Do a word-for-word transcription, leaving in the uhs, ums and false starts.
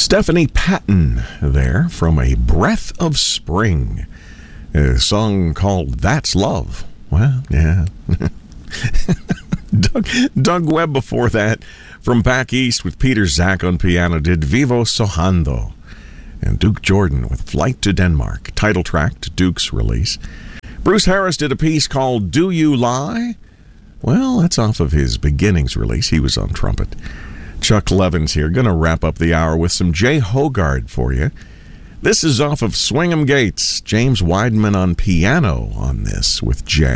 Stephanie Patton there from A Breath of Spring, a song called That's Love. Well, yeah. Doug, Doug Webb before that from back east with Peter Zach on piano did Vivo Sohando. And Duke Jordan with Flight to Denmark, title track to Duke's release. Bruce Harris did a piece called Do You Lie? Well, that's off of his Beginnings release. He was on trumpet. Chuck Levins here, going to wrap up the hour with some Jay Hogard for you. This is off of Swing 'em Gates. James Weidman on piano on this with Jay.